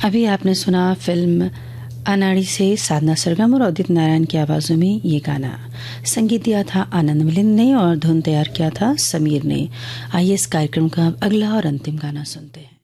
अभी आपने सुना फिल्म अनाड़ी से साधना सरगम और उदित नारायण की आवाजों में ये गाना। संगीत दिया था आनंद मिलिंद ने और धुन तैयार किया था समीर ने। आइए इस कार्यक्रम का अगला और अंतिम गाना सुनते हैं।